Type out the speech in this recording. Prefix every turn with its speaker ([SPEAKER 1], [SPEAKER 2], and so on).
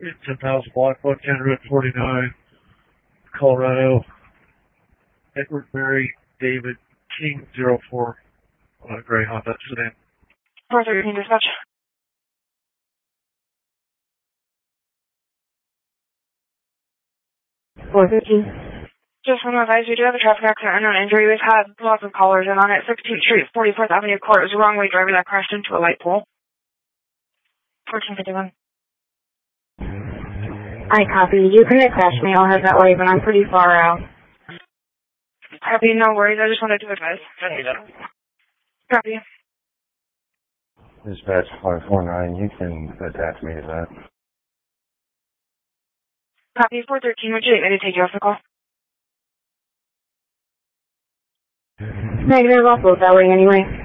[SPEAKER 1] in 10,000 block, 110, Colorado. Edward Mary David King 04 Gray Honda sedan.
[SPEAKER 2] 413 dispatch.
[SPEAKER 3] 415.
[SPEAKER 2] Just want to advise you do have a traffic accident, unknown injury. We've had lots of callers in on it. 16th Street, 44th Avenue Court. It was a wrong way driver that crashed into a light pole. 1451.
[SPEAKER 3] I copy. You can crash me. I'll have that way, but I'm pretty far out.
[SPEAKER 2] Copy, no worries. I just wanted to advise. Copy.
[SPEAKER 4] Dispatch 549, you can attach me to that.
[SPEAKER 2] Copy, 413. Would you like me to take you off the call?
[SPEAKER 3] Negative, I'll float that way anyway.